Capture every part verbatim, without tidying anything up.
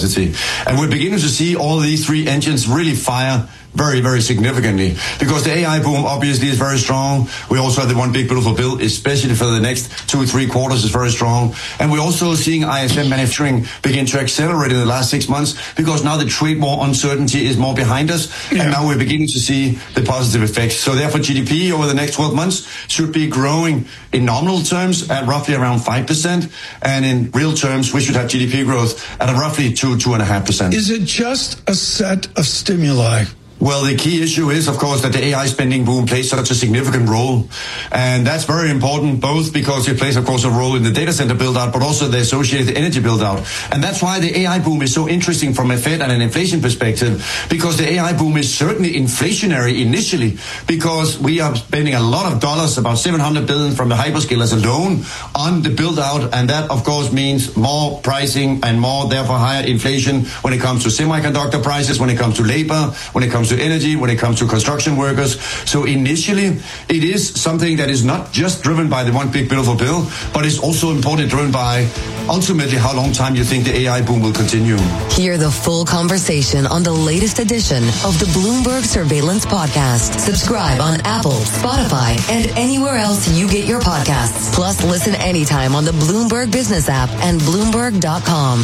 capacity. And we're beginning to see all these three engines really fire very, very significantly, because the A I boom obviously is very strong. We also have the one big beautiful bill, especially for the next two or three quarters, is very strong. And we're also seeing I S M manufacturing begin to accelerate in the last six months, because now the trade war uncertainty is more behind us, yeah. and now we're beginning to see the positive effects. So therefore, G D P over the next twelve months should be growing in nominal terms at roughly around five percent, and in real terms, we should have G D P growth at a roughly two, two and a half percent. Is it just a set of stimuli? Well, the key issue is, of course, that the A I spending boom plays such a significant role. And that's very important, both because it plays, of course, a role in the data center build-out, but also the associated energy build-out. And that's why the A I boom is so interesting from a Fed and an inflation perspective, because the A I boom is certainly inflationary initially, because we are spending a lot of dollars, about seven hundred billion dollars from the hyperscalers alone, on the build-out. And that, of course, means more pricing and more, therefore, higher inflation when it comes to semiconductor prices, when it comes to labor, when it comes to energy, when it comes to construction workers. So initially, it is something that is not just driven by the one big beautiful bill, but it's also importantly driven by ultimately how long time you think the A I boom will continue. Hear the full conversation on the latest edition of the Bloomberg Surveillance Podcast. Subscribe on Apple, Spotify, and anywhere else you get your podcasts. Plus, listen anytime on the Bloomberg Business app and Bloomberg dot com.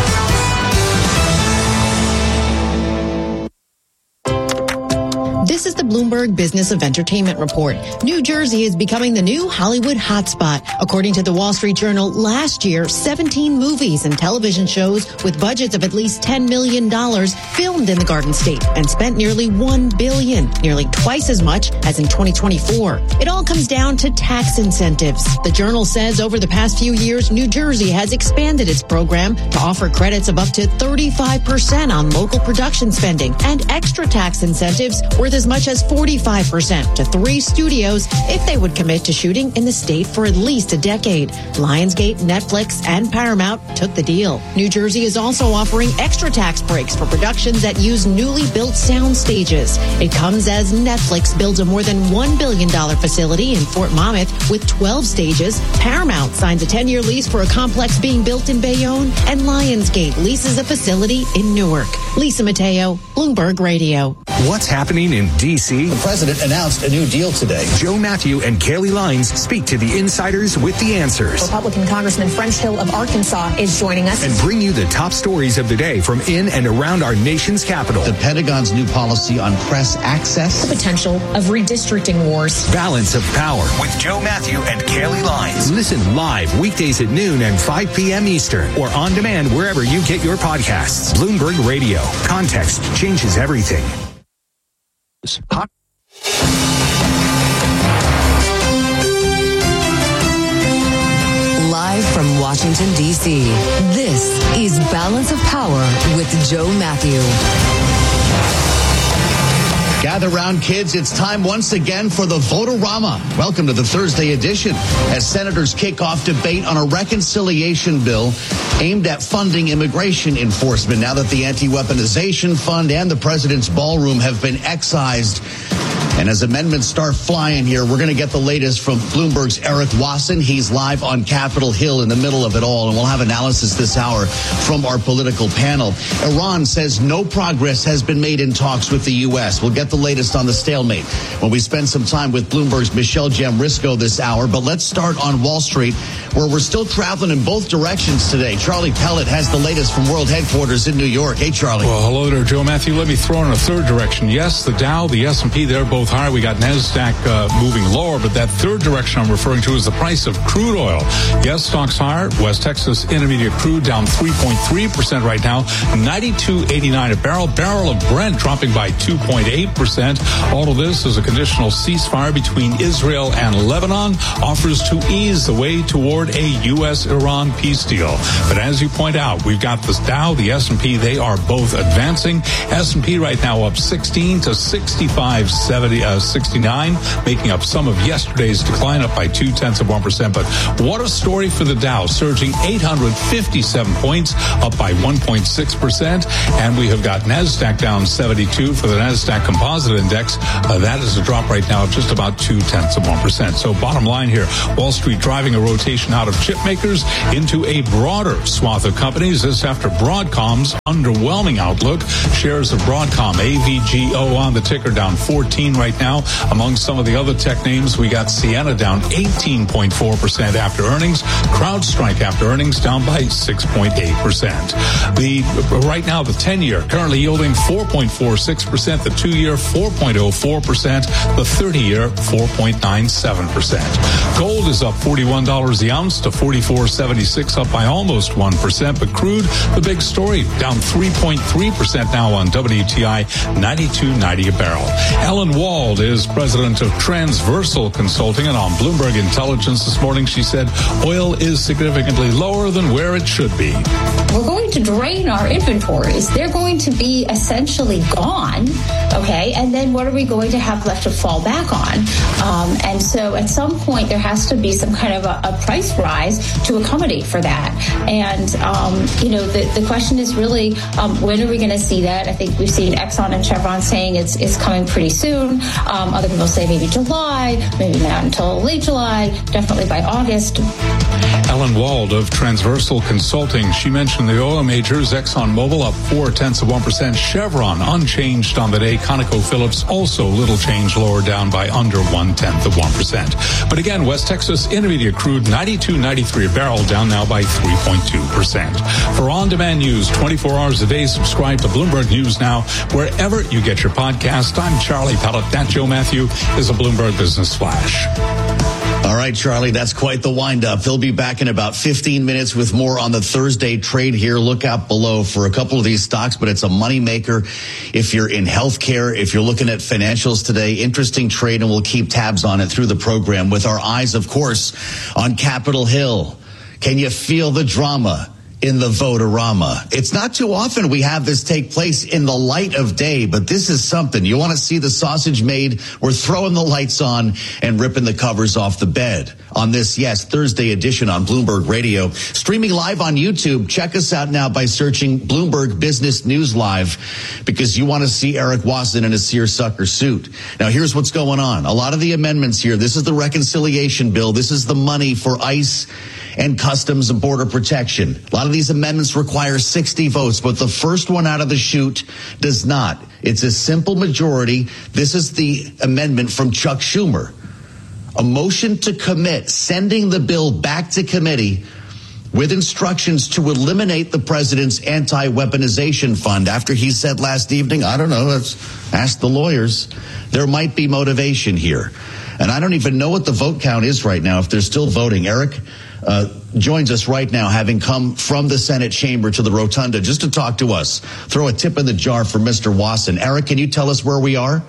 This is the Bloomberg Business of Entertainment Report. New Jersey is becoming the new Hollywood hotspot. According to the Wall Street Journal, last year, seventeen movies and television shows with budgets of at least ten million dollars filmed in the Garden State and spent nearly one billion dollars, nearly twice as much as in twenty twenty-four. It all comes down to tax incentives. The Journal says over the past few years, New Jersey has expanded its program to offer credits of up to thirty-five percent on local production spending and extra tax incentives worth as much as forty-five percent to three studios if they would commit to shooting in the state for at least a decade. Lionsgate, Netflix, and Paramount took the deal. New Jersey is also offering extra tax breaks for productions that use newly built sound stages. It comes as Netflix builds a more than one billion dollars facility in Fort Monmouth with twelve stages. Paramount signs a ten-year lease for a complex being built in Bayonne, and Lionsgate leases a facility in Newark. Lisa Mateo, Bloomberg Radio. What's happening in D C? The president announced a new deal today. Joe Matthew and Kaylee Lines speak to the insiders with the answers. Republican Congressman French Hill of Arkansas is joining us. And bring you the top stories of the day from in and around our nation's capital. The Pentagon's new policy on press access. The potential of redistricting wars. Balance of Power with Joe Matthew and Kaylee Lines. Listen live weekdays at noon and five p.m. Eastern or on demand wherever you get your podcasts. Bloomberg Radio. Context changes everything. Hot. Live from Washington, D C, this is Balance of Power with Joe Matthew. Gather round, kids. It's time once again for the Vote-A-Rama. Welcome to the Thursday edition as senators kick off debate on a reconciliation bill aimed at funding immigration enforcement now that the Anti-Weaponization Fund and the President's Ballroom have been excised. And as amendments start flying here, we're going to get the latest from Bloomberg's Eric Wasson. He's live on Capitol Hill in the middle of it all, and we'll have analysis this hour from our political panel. Iran says no progress has been made in talks with the U S. We'll get the latest on the stalemate when we spend some time with Bloomberg's Michelle Jamrisco this hour. But let's start on Wall Street, where we're still traveling in both directions today. Charlie Pellet has the latest from World Headquarters in New York. Hey, Charlie. Well, hello there, Joe Matthew. Let me throw in a third direction. Yes, the Dow, the S and P, they're both higher. We got NASDAQ uh, moving lower, but that third direction I'm referring to is the price of crude oil. Yes, stocks higher. West Texas Intermediate crude down three point three percent right now, ninety-two eighty-nine a barrel. Barrel of Brent dropping by two point eight percent. All of this is a conditional ceasefire between Israel and Lebanon offers to ease the way toward a U S Iran peace deal. But as you point out, we've got the Dow, the S and P, they are both advancing. S and P right now up sixteen to sixty-five seventy. uh, sixty-nine, making up some of yesterday's decline, up by two-tenths of one percent. But what a story for the Dow, surging eight hundred fifty-seven points, up by one point six percent. And we have got NASDAQ down seventy-two for the NASDAQ Composite Index. Uh, that is a drop right now of just about two-tenths of one percent. So bottom line here, Wall Street driving a rotation out of chip makers into a broader swath of companies. This after Broadcom's underwhelming outlook. Shares of Broadcom, A V G O on the ticker, down fourteen right now. Among some of the other tech names, we got Ciena down eighteen point four percent after earnings. CrowdStrike after earnings down by six point eight percent. The right now the ten-year currently yielding four point four six percent. The two-year four point oh four percent. The thirty-year four point nine seven percent. Gold is up forty-one dollars the ounce to forty-four seventy-six, up by almost one percent. But crude, the big story, down three point three percent now on W T I, ninety-two ninety a barrel. Ellen Wald is president of Transversal Consulting, and on Bloomberg Intelligence this morning, she said oil is significantly lower than where it should be. We're going to drain our inventories. They're going to be essentially gone, okay? And then what are we going to have left to fall back on? Um, and so at some point, there has to be some kind of a, a price rise to accommodate for that. And, um, you know, the, the question is really, um, when are we going to see that? I think we've seen Exxon and Chevron saying it's, it's coming pretty soon. Um, other people say maybe July, maybe not until late July, definitely by August. Ellen Wald of Transversal Consulting. She mentioned the oil majors. ExxonMobil up four tenths of one percent. Chevron unchanged on the day. ConocoPhillips also little change, lower, down by under one tenth of one percent. But again, West Texas Intermediate crude ninety-two ninety-three a barrel, down now by three point two percent. For on-demand news twenty-four hours a day, subscribe to Bloomberg News Now wherever you get your podcast. I'm Charlie Pellet. That Joe Matthew is a Bloomberg Business Flash. All right, Charlie, that's quite the wind-up. They'll be back in about fifteen minutes with more on the Thursday trade here. Look out below for a couple of these stocks, but it's a moneymaker if you're in healthcare, if you're looking at financials today. Interesting trade, and we'll keep tabs on it through the program with our eyes, of course, on Capitol Hill. Can you feel the drama in the Vote-A-Rama? It's not too often we have this take place in the light of day, but this is something. You want to see the sausage made? We're throwing the lights on and ripping the covers off the bed on this, yes, Thursday edition on Bloomberg Radio. Streaming live on YouTube. Check us out now by searching Bloomberg Business News Live, because you want to see Eric Wasson in a seersucker suit. Now, here's what's going on. A lot of the amendments here, this is the reconciliation bill. This is the money for ICE and Customs and Border Protection. A lot of these amendments require sixty votes, but the first one out of the chute does not. It's a simple majority. This is the amendment from Chuck Schumer. A motion to commit, sending the bill back to committee with instructions to eliminate the president's anti-weaponization fund after he said last evening, I don't know, let's ask the lawyers, there might be motivation here. And I don't even know what the vote count is right now, if they're still voting. Eric uh, joins us right now, having come from the Senate chamber to the rotunda just to talk to us. Throw a tip in the jar for Mister Wasson. Eric, can you tell us where we are?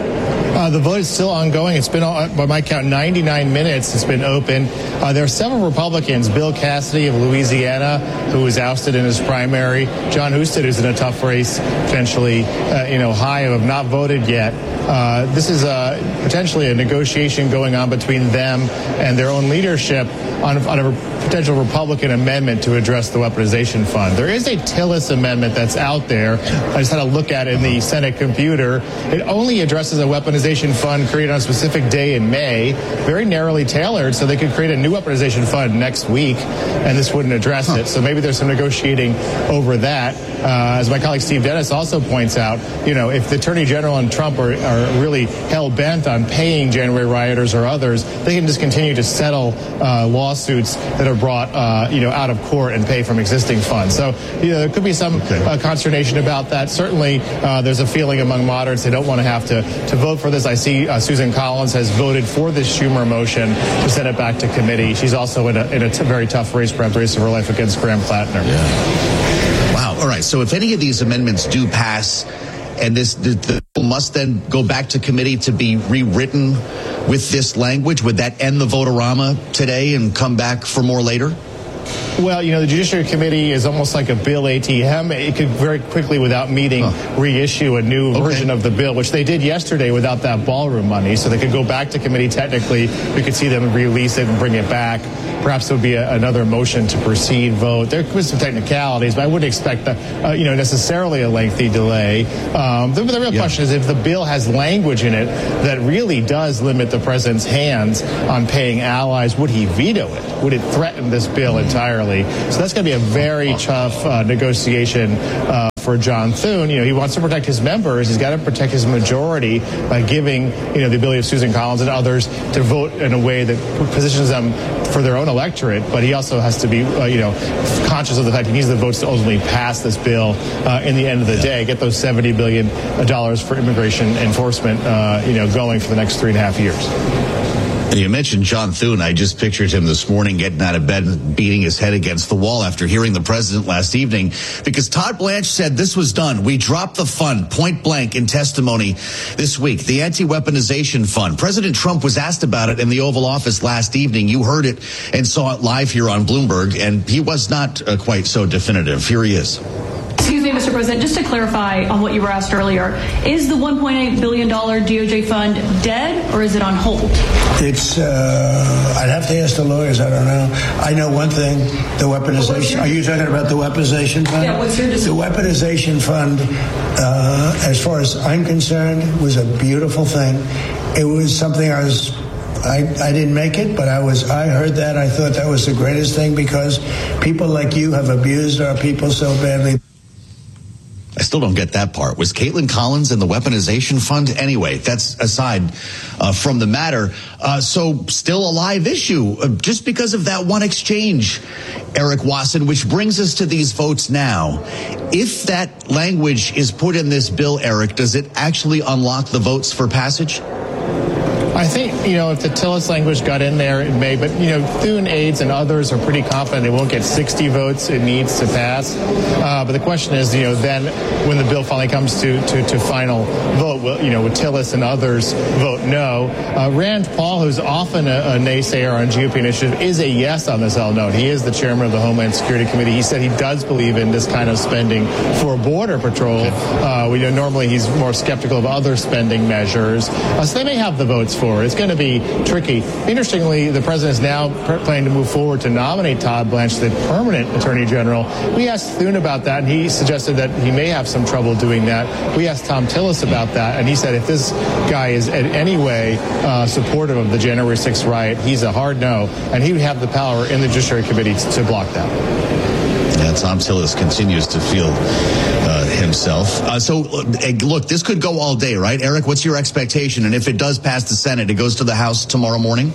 Uh, the vote is still ongoing. It's been, by my count, ninety-nine minutes. It's been open. Uh, there are several Republicans. Bill Cassidy of Louisiana, who was ousted in his primary. John Husted, who's in a tough race, potentially, uh, in Ohio, have not voted yet. Uh, this is uh, potentially a negotiation going on between them and their own leadership on, on a potential Republican amendment to address the weaponization fund. There is a Tillis amendment that's out there. I just had a look at it in the Senate computer. It only addresses a weaponization fund created on a specific day in May, very narrowly tailored, so they could create a new weaponization fund next week, and this wouldn't address huh. it. So maybe there's some negotiating over that. Uh, as my colleague Steve Dennis also points out, you know, if the Attorney General and Trump are, are really hell-bent on paying January rioters or others, they can just continue to settle uh, lawsuits that are brought, uh, you know, out of court and pay from existing funds. So, you know, there could be some okay. uh, consternation about that. Certainly, uh, there's a feeling among moderates they don't want to have to, to vote for this. I see uh, Susan Collins has voted for this Schumer motion to send it back to committee. She's also in a, in a t- very tough race, perhaps race of her life against Graham Plattner. Yeah. Wow. All right. So if any of these amendments do pass, and this the, the bill must then go back to committee to be rewritten with this language, would that end the Vote-A-Rama today and come back for more later? Well, you know, the Judiciary Committee is almost like a bill A T M. It could very quickly, without meeting, huh. reissue a new okay. version of the bill, which they did yesterday without that ballroom money. So they could go back to committee technically. We could see them release it and bring it back. Perhaps there would be a, another motion to proceed vote. There could be some technicalities, but I wouldn't expect, the, uh, you know, necessarily a lengthy delay. Um, the, the real yeah. question is if the bill has language in it that really does limit the president's hands on paying allies, would he veto it? Would it threaten this bill entirely? So that's going to be a very tough uh, negotiation uh, for John Thune. You know, he wants to protect his members. He's got to protect his majority by giving, you know, the ability of Susan Collins and others to vote in a way that positions them for their own electorate. But he also has to be, uh, you know, conscious of the fact he needs the votes to ultimately pass this bill uh, in the end of the day, get those seventy billion dollars for immigration enforcement, uh, you know, going for the next three and a half years. You mentioned John Thune. I just pictured him this morning getting out of bed and beating his head against the wall after hearing the president last evening, because Todd Blanche said this was done. We dropped the fund point blank in testimony this week, the anti-weaponization fund. President Trump was asked about it in the Oval Office last evening. You heard it and saw it live here on Bloomberg, and he was not uh, quite so definitive. Here he is. Excuse me, Mister President, just to clarify on what you were asked earlier, is the one point eight billion dollars D O J fund dead or is it on hold? It's, uh, I'd have to ask the lawyers. I don't know. I know one thing, the weaponization. Are you talking about the weaponization fund? Yeah, what's your decision? The weaponization fund, uh, as far as I'm concerned, was a beautiful thing. It was something I was... I, I didn't make it, but I was. I heard that. I thought that was the greatest thing because people like you have abused our people so badly. I still don't get that part. Was Caitlin Collins in the weaponization fund? Anyway, that's aside uh, from the matter. Uh, so still a live issue uh, just because of that one exchange, Eric Wasson, which brings us to these votes now. If that language is put in this bill, Eric, does it actually unlock the votes for passage? I think, you know, if the Tillis language got in there, it may. But, you know, Thune aides and others are pretty confident it won't get sixty votes it needs to pass. Uh, but the question is, you know, then when the bill finally comes to, to, to final vote, will, you know, would Tillis and others vote no? Uh, Rand Paul, who's often a, a naysayer on G O P initiative, is a yes on this, I'll note. He is the chairman of the Homeland Security Committee. He said he does believe in this kind of spending for Border Patrol. Uh, we know normally he's more skeptical of other spending measures. Uh, so they may have the votes for. It's going to be tricky. Interestingly, the president is now planning to move forward to nominate Todd Blanche, the permanent attorney general. We asked Thune about that, and he suggested that he may have some trouble doing that. We asked Tom Tillis about that, and he said if this guy is in any way uh, supportive of the January sixth riot, he's a hard no, and he would have the power in the Judiciary Committee to, to block that. Yeah, Tom Tillis continues to feel uh, himself. Uh, so, uh, look, this could go all day, right? Eric, what's your expectation? And if it does pass the Senate, it goes to the House tomorrow morning?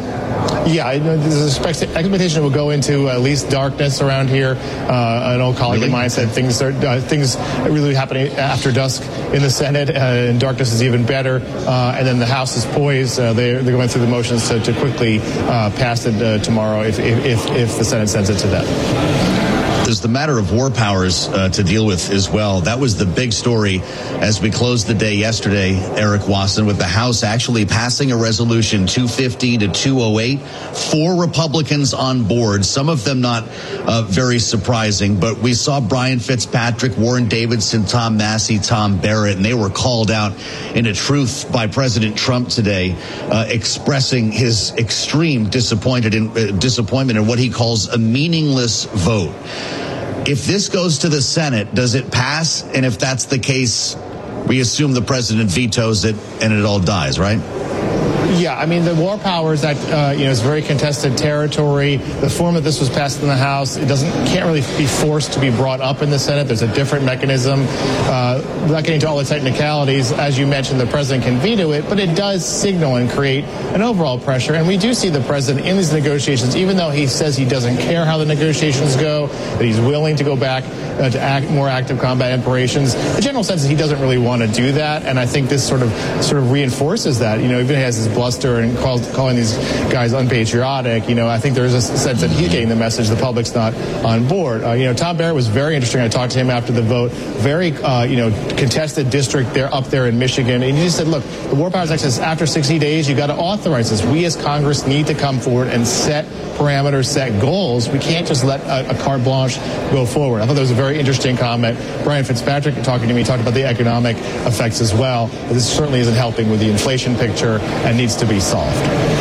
Yeah, there's an expectation it will go into at least darkness around here. Uh, an old colleague really? of mine said things are uh, things are really happening after dusk in the Senate, uh, and darkness is even better. Uh, and then the House is poised. Uh, they're, they're going through the motions to, to quickly uh, pass it uh, tomorrow if, if, if the Senate sends it to them. There's the matter of war powers uh, to deal with as well. That was the big story as we closed the day yesterday, Eric Wasson, with the House actually passing a resolution two fifty to two oh eight. Four Republicans on board, some of them not uh, very surprising, but we saw Brian Fitzpatrick, Warren Davidson, Tom Massey, Tom Barrett, and they were called out in a truth by President Trump today, uh, expressing his extreme disappointed in, uh, disappointment in what he calls a meaningless vote. If this goes to the Senate, does it pass? And if that's the case, we assume the president vetoes it and it all dies, right? Yeah, I mean, the War Powers Act, uh, you know, is very contested territory. The form that this was passed in the House, it doesn't can't really be forced to be brought up in the Senate. There's a different mechanism. Uh, without getting into all the technicalities, as you mentioned, the president can veto it, but it does signal and create an overall pressure. And we do see the president in these negotiations, even though he says he doesn't care how the negotiations go, that he's willing to go back uh, to act more active combat operations. The general sense is he doesn't really want to do that, and I think this sort of sort of reinforces that. You know, even he has his bluster filibuster and call, calling these guys unpatriotic, you know, I think there's a sense that he's getting the message the public's not on board. Uh, you know, Tom Barrett was very interesting. I talked to him after the vote. Very, uh, you know, contested district there up there in Michigan. And he just said, look, the War Powers Act says after sixty days, you got to authorize this. We as Congress need to come forward and set parameters, set goals. We can't just let a, a carte blanche go forward. I thought that was a very interesting comment. Brian Fitzpatrick, talking to me, talked about the economic effects as well. But this certainly isn't helping with the inflation picture and needs to be solved.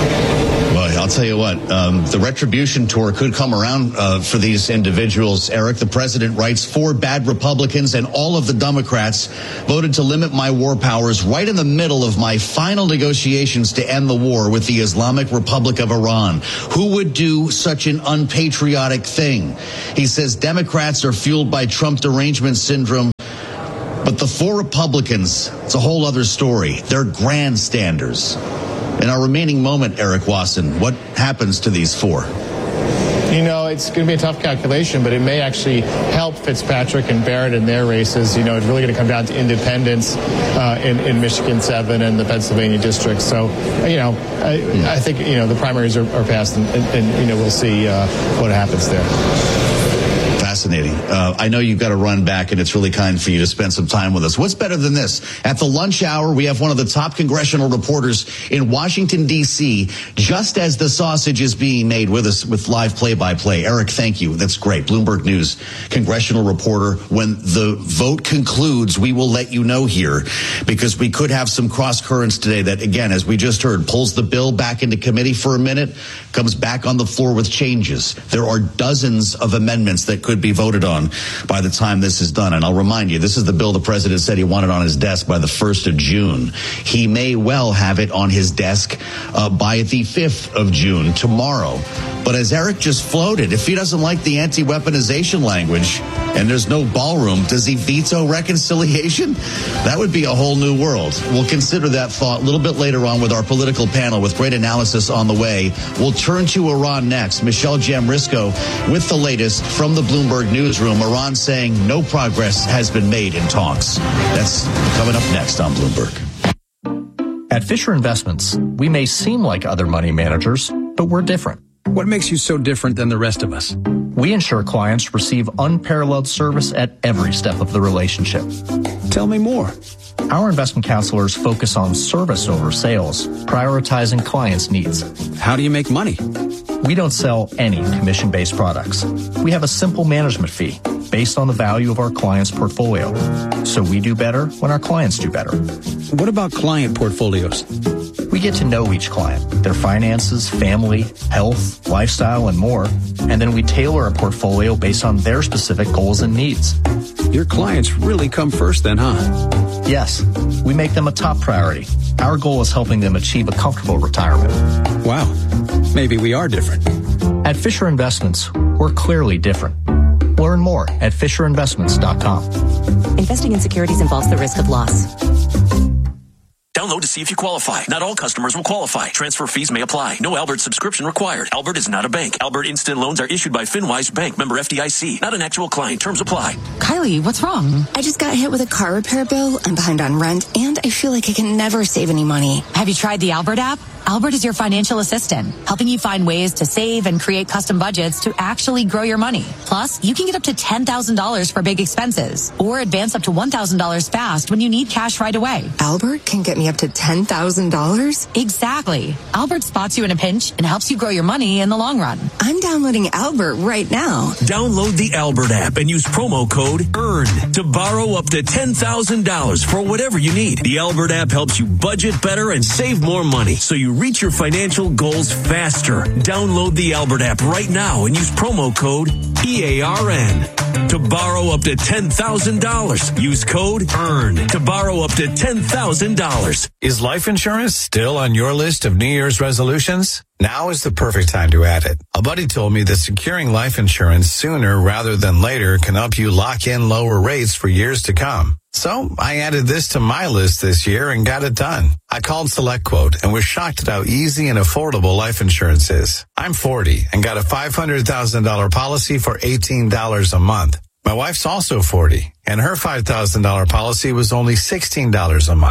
Well, I'll tell you what, um, the retribution tour could come around uh, for these individuals. Eric, the president writes, four bad Republicans and all of the Democrats voted to limit my war powers right in the middle of my final negotiations to end the war with the Islamic Republic of Iran. Who would do such an unpatriotic thing? He says Democrats are fueled by Trump derangement syndrome. But the four Republicans, it's a whole other story. They're grandstanders. In our remaining moment, Eric Wasson, what happens to these four? You know, it's going to be a tough calculation, but it may actually help Fitzpatrick and Barrett in their races. You know, it's really going to come down to independents uh, in, in Michigan seven and the Pennsylvania district. So, you know, I, mm. I think, you know, the primaries are, are passed, and, and, and, you know, we'll see uh, what happens there. Fascinating. Uh, I know you've got to run back, and it's really kind for you to spend some time with us. What's better than this? At the lunch hour, we have one of the top congressional reporters in Washington, D C, just as the sausage is being made with us with live play-by-play. Eric, thank you. That's great. Bloomberg News congressional reporter. When the vote concludes, we will let you know here, because we could have some cross currents today that, again, as we just heard, pulls the bill back into committee for a minute, comes back on the floor with changes. There are dozens of amendments that could be voted on by the time this is done. And I'll remind you, this is the bill the president said he wanted on his desk by the first of June. He may well have it on his desk uh, by the fifth of June, tomorrow. But as Eric just floated, if he doesn't like the anti-weaponization language and there's no ballroom, does he veto reconciliation? That would be a whole new world. We'll consider that thought a little bit later on with our political panel with great analysis on the way. We'll turn to Iran next. Michelle Jamrisco with the latest from the Bloomberg newsroom. Iran saying no progress has been made in talks. That's coming up next on Bloomberg. At Fisher Investments, we may seem like other money managers, but we're different. What makes you so different than the rest of us? We ensure clients receive unparalleled service at every step of the relationship. Tell me more. Our investment counselors focus on service over sales, prioritizing clients' needs. How do you make money? We don't sell any commission-based products. We have a simple management fee based on the value of our client's portfolio. So we do better when our clients do better. What about client portfolios? We get to know each client, their finances, family, health, lifestyle, and more, and then we tailor a portfolio based on their specific goals and needs. Your clients really come first then, huh? Yes, we make them a top priority. Our goal is helping them achieve a comfortable retirement. Wow, maybe we are different. At Fisher Investments, we're clearly different. Learn more at fisher investments dot com. Investing in securities involves the risk of loss. Download to see if you qualify. Not all customers will qualify. Transfer fees may apply. No Albert subscription required. Albert is not a bank. Albert Instant Loans are issued by FinWise Bank, member F D I C. Not an actual client. Terms apply. Kylie, what's wrong? I just got hit with a car repair bill. I'm behind on rent, and I feel like I can never save any money. Have you tried the Albert app? Albert is your financial assistant, helping you find ways to save and create custom budgets to actually grow your money. Plus, you can get up to ten thousand dollars for big expenses or advance up to one thousand dollars fast when you need cash right away. Albert can get me up to ten thousand dollars? Exactly. Albert spots you in a pinch and helps you grow your money in the long run. I'm downloading Albert right now. Download the Albert app and use promo code EARN to borrow up to ten thousand dollars for whatever you need. The Albert app helps you budget better and save more money, so you reach your financial goals faster. Download the Albert app right now and use promo code E A R N to borrow up to ten thousand dollars. Use code EARN to borrow up to ten thousand dollars. Is life insurance still on your list of New Year's resolutions? Now is the perfect time to add it. A buddy told me that securing life insurance sooner rather than later can help you lock in lower rates for years to come. So I added this to my list this year and got it done. I called SelectQuote and was shocked at how easy and affordable life insurance is. I'm forty and got a five hundred thousand dollars policy for eighteen dollars a month. My wife's also forty and her five thousand dollars policy was only sixteen dollars a month.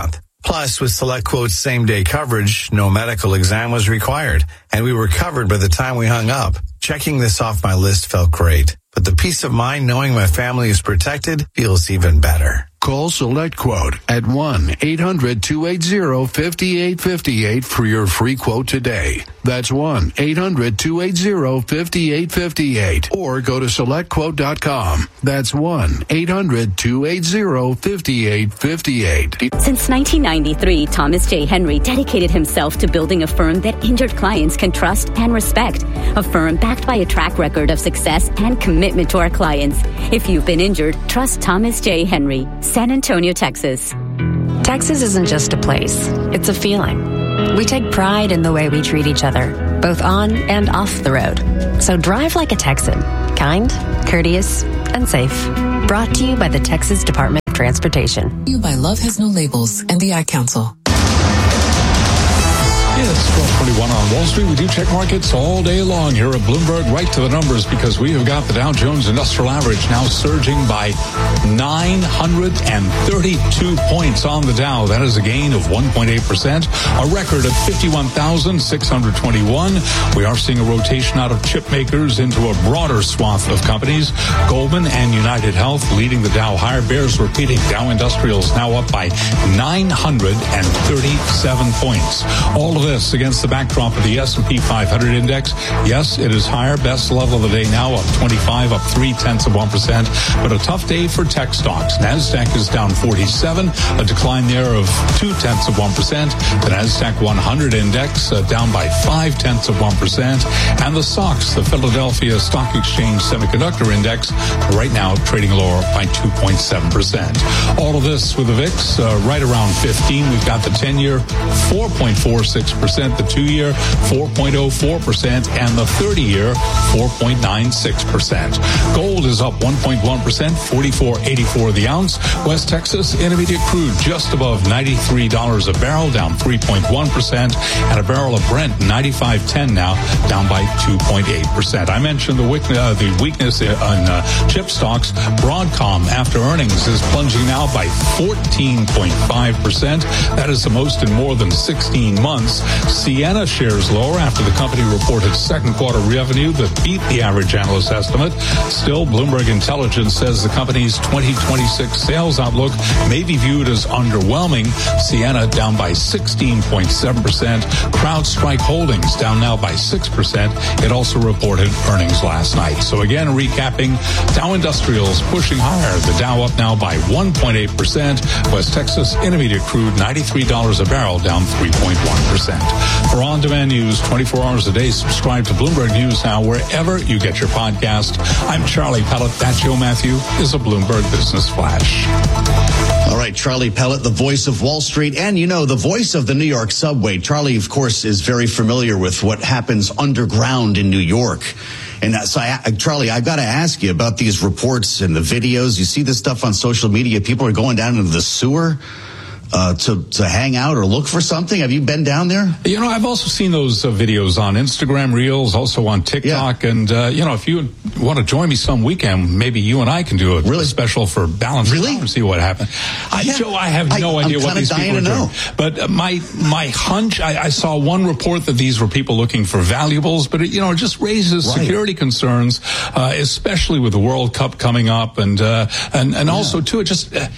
Plus, with SelectQuote's same-day coverage, no medical exam was required, and we were covered by the time we hung up. Checking this off my list felt great, but the peace of mind knowing my family is protected feels even better. Call SelectQuote at one eight hundred two eight zero five eight five eight for your free quote today. That's one eight hundred two eight zero five eight five eight. Or go to select quote dot com. That's one eight hundred two eight zero five eight five eight. Since nineteen ninety-three, Thomas J. Henry dedicated himself to building a firm that injured clients can trust and respect. A firm backed by a track record of success and commitment to our clients. If you've been injured, trust Thomas J. Henry. San Antonio, Texas. Texas isn't just a place, it's a feeling. We take pride in the way we treat each other, both on and off the road. So drive like a Texan, kind, courteous, and safe. Brought to you by the Texas Department of Transportation. You by Love Has No Labels and the Ad Council. It's twelve twenty-one on Wall Street. We do check markets all day long here at Bloomberg, right to the numbers, because we have got the Dow Jones Industrial Average now surging by nine hundred thirty-two points on the Dow. That is a gain of one point eight percent, a record of fifty-one thousand six hundred twenty-one. We are seeing a rotation out of chip makers into a broader swath of companies. Goldman and United Health leading the Dow higher. Bears repeating. Dow Industrials now up by nine hundred thirty-seven points. All of this against the backdrop of the S and P five hundred index. Yes, it is higher. Best level of the day now, up twenty-five, up three tenths of one percent. But a tough day for tech stocks. NASDAQ is down forty-seven, a decline there of two tenths of one percent. The NASDAQ one hundred index uh, down by five tenths of one percent. And the S O X, the Philadelphia Stock Exchange Semiconductor Index, right now trading lower by two point seven percent. All of this with the V I X uh, right around fifteen. We've got the ten-year four point four six percent, the two-year four point oh four percent, and the thirty-year four point nine six percent. Gold is up one point one percent, forty-four eighty-four the ounce. West Texas Intermediate crude just above ninety-three dollars a barrel, down three point one percent, and a barrel of Brent ninety-five ten now, down by two point eight percent. I mentioned the weakness, uh, the weakness in uh, chip stocks. Broadcom, after earnings, is plunging now by fourteen point five percent. That is the most in more than sixteen months. Ciena shares lower after the company reported second quarter revenue that beat the average analyst estimate. Still, Bloomberg Intelligence says the company's twenty twenty-six sales outlook may be viewed as underwhelming. Ciena down by sixteen point seven percent. CrowdStrike Holdings down now by six percent. It also reported earnings last night. So again, recapping, Dow Industrials pushing higher. The Dow up now by one point eight percent. West Texas Intermediate crude ninety-three dollars a barrel, down three point one percent. For on-demand news twenty-four hours a day, subscribe to Bloomberg News Now wherever you get your podcast. I'm Charlie Pellet. That Joe Matthew is a Bloomberg Business Flash. All right, Charlie Pellet, the voice of Wall Street, and, you know, the voice of the New York subway. Charlie, of course, is very familiar with what happens underground in New York. And so, I, Charlie, I've got to ask you about these reports and the videos. You see this stuff on social media. People are going down into the sewer Uh, to, to hang out or look for something. Have you been down there? You know, I've also seen those uh, videos on Instagram Reels, also on TikTok. Yeah. And, uh, you know, if you want to join me some weekend, maybe you and I can do a really? special for Balance really? and see what happens. I, yeah. Joe, I have no I, idea what these people are doing. But uh, my my hunch, I, I saw one report that these were people looking for valuables, but it, you know, it just raises right. security concerns, uh, especially with the World Cup coming up. And, uh, and, and yeah. also, too, it just, uh,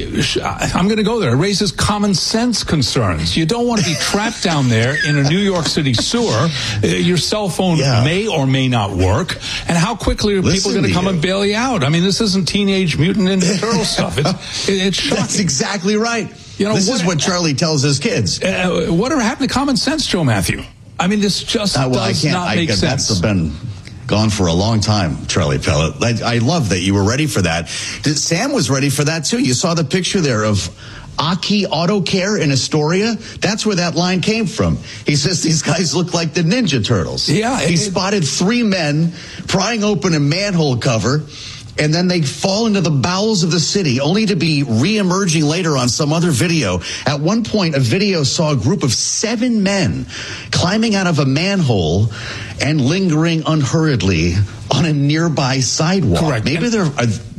I'm going to go there. It raises common sense concerns. You don't want to be trapped down there in a New York City sewer. Uh, your cell phone yeah. may or may not work. And how quickly are Listen people going to come you. and bail you out? I mean, this isn't Teenage Mutant Ninja Turtle stuff. It's, it, it's shocking. That's exactly right. You know, this what, is what Charlie tells his kids. Uh, whatever happened to common sense, Joe Matthew? I mean, this just uh, well, does not make I, sense. That's been gone for a long time, Charlie Pellet. I, I love that you were ready for that. Sam was ready for that, too. You saw the picture there of Aki Auto Care in Astoria. That's where that line came from. He says these guys look like the Ninja Turtles. Yeah. He it, spotted three men prying open a manhole cover, and then they fall into the bowels of the city, only to be re-emerging later on some other video. At one point, a video saw a group of seven men climbing out of a manhole and lingering unhurriedly on a nearby sidewalk. Correct. Maybe they're uh,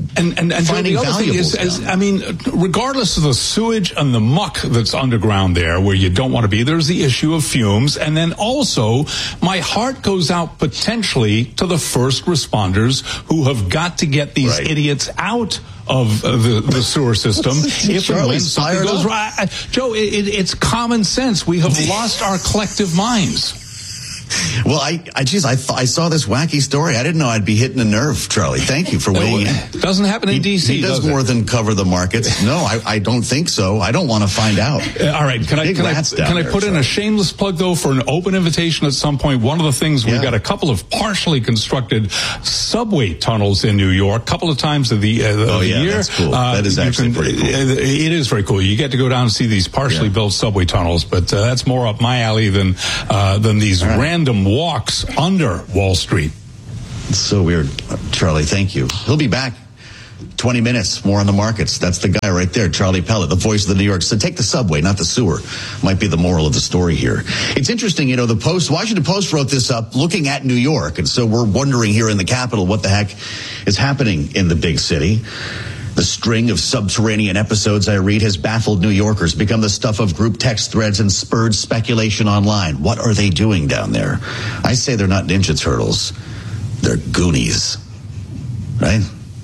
And, and, and Joe, the other thing is, is, I mean, regardless of the sewage and the muck that's underground there where you don't want to be, there's the issue of fumes. And then also, my heart goes out potentially to the first responders who have got to get these right. idiots out of uh, the, the sewer system. If and when something goes right. Joe, it, it, it's common sense. We have lost our collective minds. Well, I, I, geez, I, th- I saw this wacky story. I didn't know I'd be hitting a nerve, Charlie. Thank you for weighing in. Doesn't happen in D C. He does, does more it? than cover the markets. No, I, I don't think so. I don't want to find out. Uh, all right, can I can I, can I put there, in a shameless plug though for an open invitation at some point? One of the things yeah. we've got a couple of partially constructed subway tunnels in New York, a couple of times of the, uh, oh, of the yeah, year. That's cool. Uh, that is actually can, pretty cool. It is very cool. You get to go down and see these partially yeah. built subway tunnels, but uh, that's more up my alley than uh, than these right. random walks under Wall Street. It's so weird. Charlie, thank you. He'll be back. twenty minutes more on the markets. That's the guy right there, Charlie Pellet, the voice of the New York. So take the subway, not the sewer. Might be the moral of the story here. It's interesting, you know, the Post, Washington Post wrote this up looking at New York. And so we're wondering here in the capital what the heck is happening in the big city. The string of subterranean episodes I read has baffled New Yorkers, become the stuff of group text threads and spurred speculation online. What are they doing down there? I say they're not Ninja Turtles. They're Goonies. Right?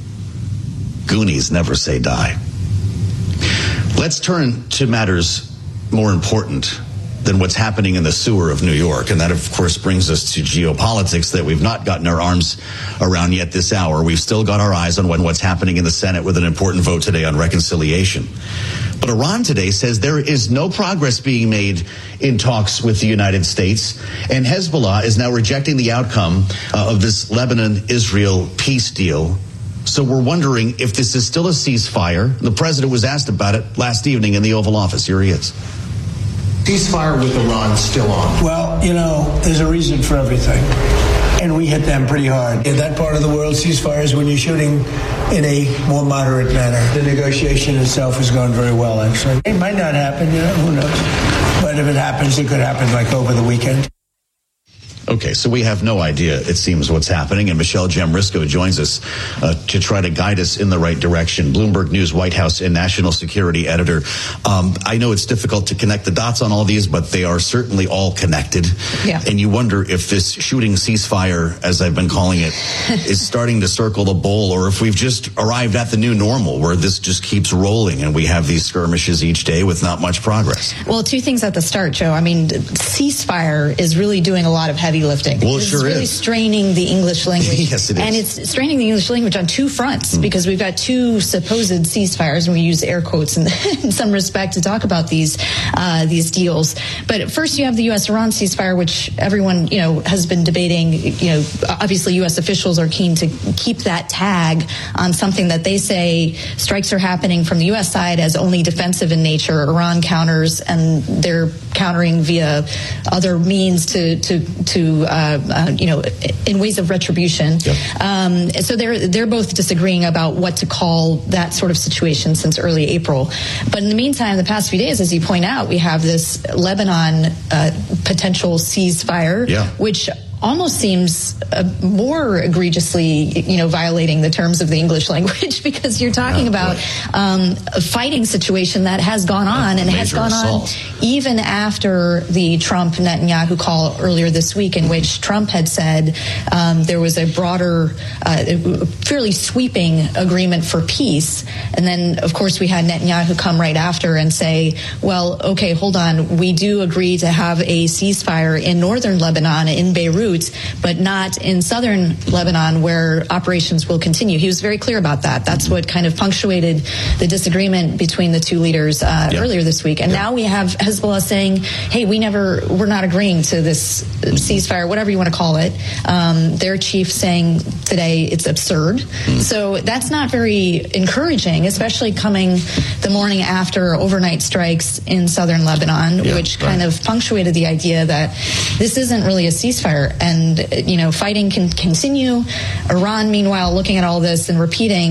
Goonies never say die. Let's turn to matters more important than what's happening in the sewer of New York. And that, of course, brings us to geopolitics that we've not gotten our arms around yet this hour. We've still got our eyes on when what's happening in the Senate with an important vote today on reconciliation. But Iran today says there is no progress being made in talks with the United States, and Hezbollah is now rejecting the outcome uh, of this Lebanon-Israel peace deal. So we're wondering if this is still a ceasefire. The president was asked about it last evening in the Oval Office. Here he is. Ceasefire with Iran still on? Well, you know, there's a reason for everything. And we hit them pretty hard. In that part of the world, ceasefire is when you're shooting in a more moderate manner. The negotiation itself has gone very well, actually. It might not happen, you know, who knows? But if it happens, it could happen like over the weekend. Okay, so we have no idea, it seems, what's happening, and Michelle Jamrisco joins us uh, to try to guide us in the right direction. Bloomberg News White House and national security editor. Um, I know it's difficult to connect the dots on all these, but they are certainly all connected. Yeah. And you wonder if this shooting ceasefire, as I've been calling it, is starting to circle the bowl, or if we've just arrived at the new normal, where this just keeps rolling and we have these skirmishes each day with not much progress. Well, two things at the start, Joe. I mean, ceasefire is really doing a lot of heavy lifting. Well, it it's sure really is. straining the English language. Yes, it is. And it's straining the English language on two fronts, mm. because we've got two supposed ceasefires, and we use air quotes in, in some respect to talk about these uh, these deals. But first, you have the U S Iran ceasefire, which everyone, you know, has been debating. You know, obviously, U S officials are keen to keep that tag on something that they say strikes are happening from the U S side as only defensive in nature. Iran counters, and they're countering via other means to to to uh, uh, you know, in ways of retribution. Yep. Um, so they're they're both disagreeing about what to call that sort of situation since early April. But in the meantime, the past few days, as you point out, we have this Lebanon uh, potential ceasefire, yeah. which almost seems uh, more egregiously, you know, violating the terms of the English language, because you're talking yeah, about right. um, a fighting situation that has gone on, and has gone assault. on even after the Trump-Netanyahu call earlier this week, in which Trump had said um, there was a broader, uh, fairly sweeping agreement for peace. And then, of course, we had Netanyahu come right after and say, well, okay, hold on, we do agree to have a ceasefire in northern Lebanon, in Beirut, but not in southern Lebanon, where operations will continue. He was very clear about that. That's what kind of punctuated the disagreement between the two leaders uh, yeah. earlier this week. And yeah. now we have Hezbollah saying, hey, we never, we're not agreeing to this ceasefire, whatever you want to call it. Um, their chief saying today it's absurd. Mm. So that's not very encouraging, especially coming the morning after overnight strikes in southern Lebanon, yeah, which right. kind of punctuated the idea that this isn't really a ceasefire. And, you know, fighting can continue. Iran, meanwhile, looking at all this and repeating,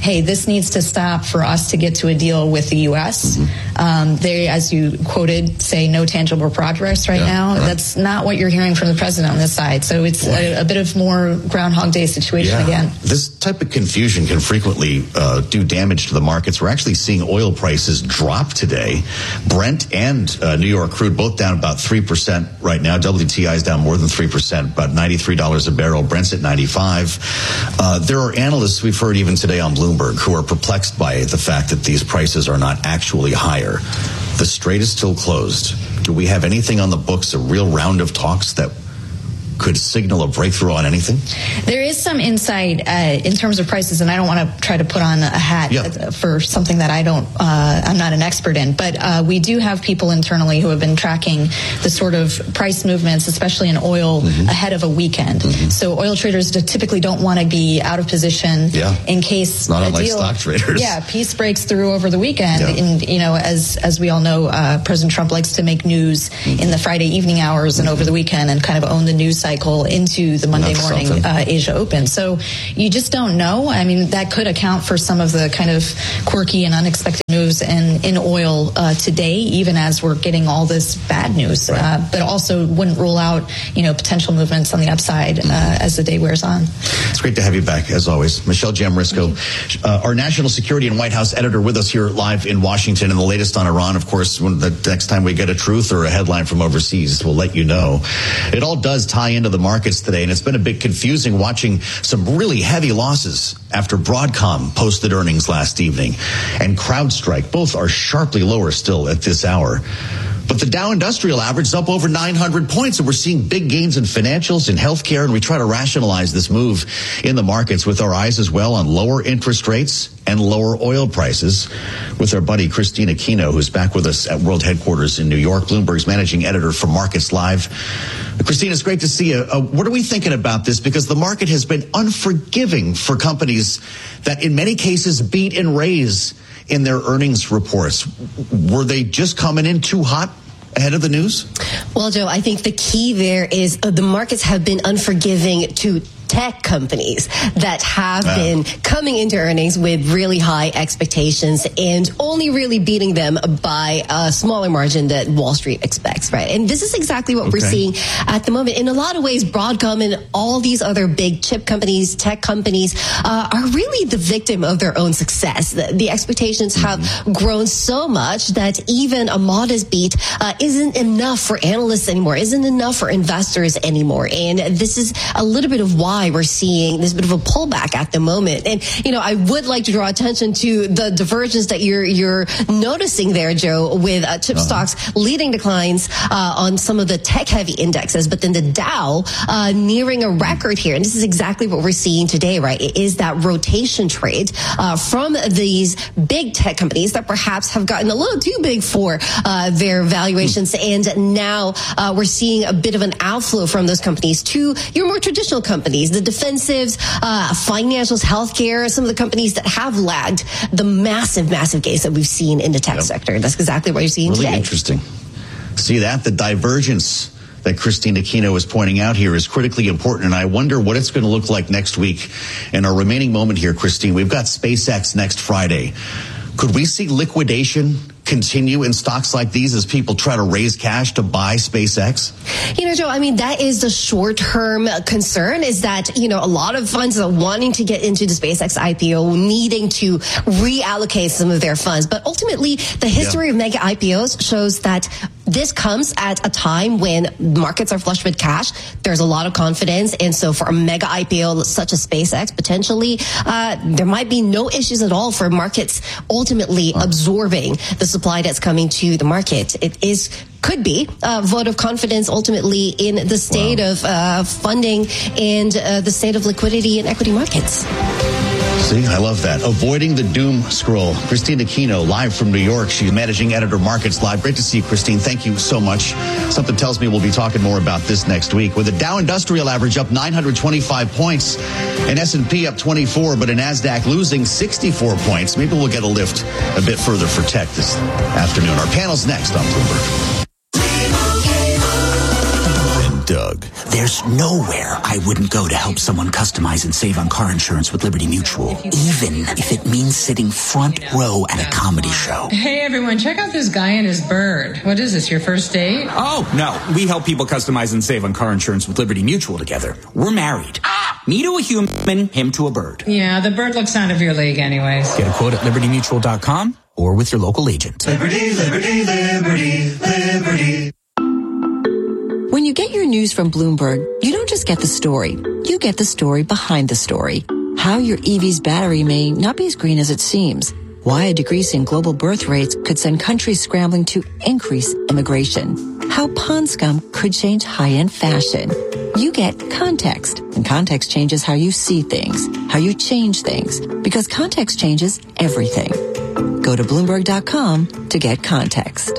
hey, this needs to stop for us to get to a deal with the U S. Mm-hmm. Um, they, as you quoted, say no tangible progress right yeah, now. Right. That's not what you're hearing from the president on this side. So it's a, a bit of more Groundhog Day situation yeah. again. This type of confusion can frequently uh, do damage to the markets. We're actually seeing oil prices drop today. Brent and uh, New York crude both down about three percent right now. W T I is down more than three percent, about ninety-three dollars a barrel. Brent's at ninety-five. Uh, there are analysts we've heard even today on Bloomberg who are perplexed by the fact that these prices are not actually higher. The Strait is still closed. Do we have anything on the books, a real round of talks that could signal a breakthrough on anything? There is some insight uh, in terms of prices, and I don't want to try to put on a hat yeah. for something that I don't, uh, I'm not an expert in, but uh, we do have people internally who have been tracking the sort of price movements, especially in oil, mm-hmm. ahead of a weekend. Mm-hmm. So oil traders typically don't want to be out of position yeah. in case not a unlike deal, stock traders. Yeah, peace breaks through over the weekend. Yeah. And, you know, as as we all know, uh, President Trump likes to make news mm-hmm. in the Friday evening hours and mm-hmm. over the weekend and kind of own the news cycle into the Monday That's morning uh, Asia Open. So you just don't know. I mean, that could account for some of the kind of quirky and unexpected moves in, in oil uh, today, even as we're getting all this bad news. Right. Uh, but also wouldn't rule out, you know, potential movements on the upside uh, as the day wears on. It's great to have you back, as always. Michelle Jamrisco, uh, our national security and White House editor, with us here live in Washington. And the latest on Iran, of course, when the next time we get a truth or a headline from overseas, we'll let you know. It all does tie into the markets today, and it's been a bit confusing watching some really heavy losses after Broadcom posted earnings last evening and CrowdStrike. Both are sharply lower still at this hour. But the Dow Industrial Average is up over nine hundred points, and we're seeing big gains in financials and healthcare, and we try to rationalize this move in the markets with our eyes as well on lower interest rates and lower oil prices with our buddy Christine Aquino, who's back with us at World Headquarters in New York, Bloomberg's managing editor for Markets Live. Christine, it's great to see you. Uh, what are we thinking about this? Because the market has been unforgiving for companies that in many cases beat and raise in their earnings reports. Were they just coming in too hot ahead of the news? Well, Joe, I think the key there is uh, the markets have been unforgiving to tech companies that have uh. been coming into earnings with really high expectations and only really beating them by a smaller margin that Wall Street expects, right? And this is exactly what okay. we're seeing at the moment. In a lot of ways, Broadcom and all these other big chip companies, tech companies, uh, are really the victim of their own success. The, the expectations have mm-hmm. grown so much that even a modest beat uh, isn't enough for analysts anymore, isn't enough for investors anymore. And this is a little bit of why we're seeing this bit of a pullback at the moment. And, you know, I would like to draw attention to the divergence that you're you're noticing there, Joe, with uh, chip uh-huh. stocks leading declines uh, on some of the tech-heavy indexes, but then the Dow uh, nearing a record here. And this is exactly what we're seeing today, right? It is that rotation trade uh, from these big tech companies that perhaps have gotten a little too big for uh, their valuations. Mm. And now uh, we're seeing a bit of an outflow from those companies to your more traditional companies, the defensives, uh, financials, healthcare, some of the companies that have lagged the massive, massive gains that we've seen in the tech yep. sector. That's exactly what you're seeing really today. Really interesting. See that? The divergence that Christine Aquino is pointing out here is critically important, and I wonder what it's going to look like next week. In our remaining moment here, Christine, we've got SpaceX next Friday. Could we see liquidation continue in stocks like these as people try to raise cash to buy SpaceX? You know, Joe, I mean, that is the short-term concern, is that, you know, a lot of funds are wanting to get into the SpaceX I P O, needing to reallocate some of their funds. But ultimately, the history yeah. of mega I P Os shows that this comes at a time when markets are flush with cash. There's a lot of confidence. And so for a mega I P O such as SpaceX, potentially, uh, there might be no issues at all for markets ultimately oh. absorbing the supply that's coming to the market. It is could be a vote of confidence ultimately in the state wow. of uh, funding and uh, the state of liquidity in equity markets. See, I love that. Avoiding the doom scroll. Christine Aquino, live from New York. She's managing editor Markets Live. Great to see you, Christine. Thank you so much. Something tells me we'll be talking more about this next week. With the Dow Industrial Average up nine hundred twenty-five points, an S and P up twenty-four, but a NASDAQ losing sixty-four points. Maybe we'll get a lift a bit further for tech this afternoon. Our panel's next on Bloomberg. And Doug. There's nowhere I wouldn't go to help someone customize and save on car insurance with Liberty Mutual, even if it means sitting front row at a comedy show. Hey, everyone, check out this guy and his bird. What is this, your first date? Oh, no. We help people customize and save on car insurance with Liberty Mutual together. We're married. Me to a human, him to a bird. Yeah, the bird looks out of your league anyways. Get a quote at liberty mutual dot com or with your local agent. Liberty, liberty, liberty, liberty. When you get your news from Bloomberg, you don't just get the story. You get the story behind the story. How your E V's battery may not be as green as it seems. Why a decrease in global birth rates could send countries scrambling to increase immigration. How pond scum could change high-end fashion. You get context, and context changes how you see things, how you change things, because context changes everything. Go to Bloomberg dot com to get context.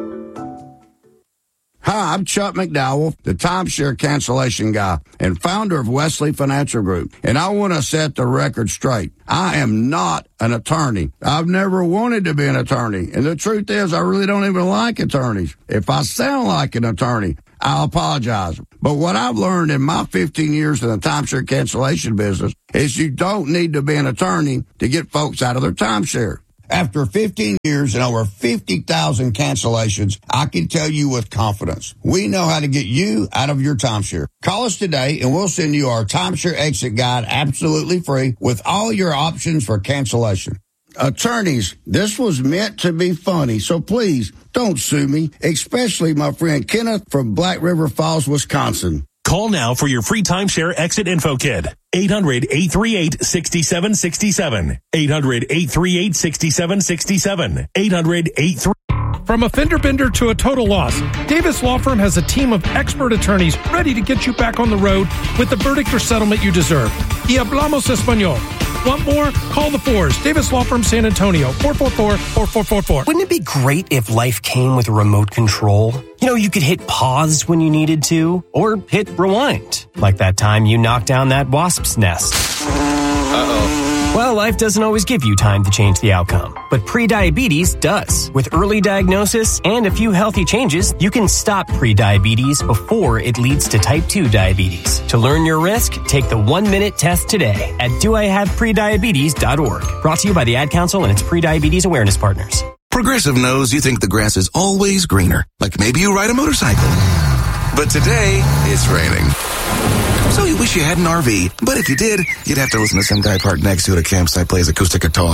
Hi, I'm Chuck McDowell, the timeshare cancellation guy and founder of Wesley Financial Group, and I want to set the record straight. I am not an attorney. I've never wanted to be an attorney, and the truth is I really don't even like attorneys. If I sound like an attorney, I'll apologize. But what I've learned in my fifteen years in the timeshare cancellation business is you don't need to be an attorney to get folks out of their timeshare. After fifteen years and over fifty thousand cancellations, I can tell you with confidence, we know how to get you out of your timeshare. Call us today and we'll send you our timeshare exit guide absolutely free with all your options for cancellation. Attorneys, this was meant to be funny, so please don't sue me, especially my friend Kenneth from Black River Falls, Wisconsin. Call now for your free timeshare exit info kit. eight hundred, eight three eight, six seven six seven. eight hundred, eight three eight, six seven six seven. eight hundred, eight three From a fender bender to a total loss, Davis Law Firm has a team of expert attorneys ready to get you back on the road with the verdict or settlement you deserve. Y hablamos español. Want more? Call the fours. Davis Law Firm, San Antonio, four four four, four four four four. Wouldn't it be great if life came with a remote control? You know, you could hit pause when you needed to, or hit rewind. Like that time you knocked down that wasp's nest. Uh-oh. Well, life doesn't always give you time to change the outcome, but prediabetes does. With early diagnosis and a few healthy changes, you can stop prediabetes before it leads to type two diabetes. To learn your risk, take the one-minute test today at do I have prediabetes dot org. Brought to you by the Ad Council and its prediabetes awareness partners. Progressive knows you think the grass is always greener, like maybe you ride a motorcycle. But today, it's raining. So you wish you had an R V, but if you did, you'd have to listen to some guy parked next to it at a campsite plays acoustic guitar.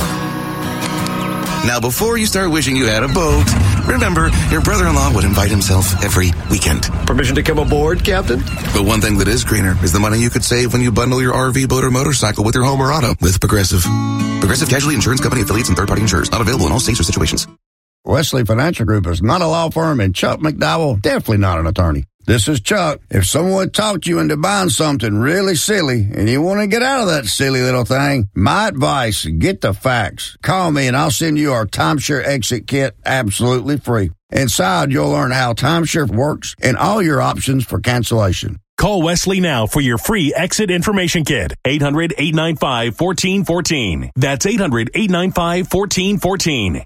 Now, before you start wishing you had a boat, remember, your brother-in-law would invite himself every weekend. Permission to come aboard, Captain? But one thing that is greener is the money you could save when you bundle your R V, boat, or motorcycle with your home or auto with Progressive. Progressive Casualty Insurance Company affiliates and third-party insurers. Not available in all states or situations. Wesley Financial Group is not a law firm, and Chuck McDowell, definitely not an attorney. This is Chuck. If someone talked you into buying something really silly and you want to get out of that silly little thing, my advice, get the facts. Call me and I'll send you our timeshare exit kit absolutely free. Inside, you'll learn how timeshare works and all your options for cancellation. Call Wesley now for your free exit information kit. eight hundred, eight nine five, one four one four. That's eight hundred, eight nine five, one four one four.